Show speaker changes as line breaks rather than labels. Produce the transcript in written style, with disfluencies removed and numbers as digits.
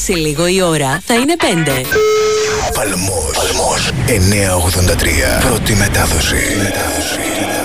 σε λίγο η ώρα θα είναι 5.
Παλμός 983. Πρώτη μετάδοση.